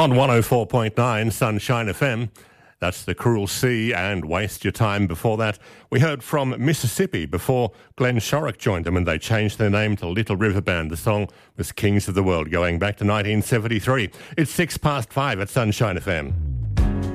On 104.9 Sunshine FM, that's The Cruel Sea and Waste Your Time. Before that, we heard from Mississippi before Glenn Shorrock joined them and they changed their name to Little River Band. The song was Kings of the World going back to 1973. It's 5:06 at Sunshine FM.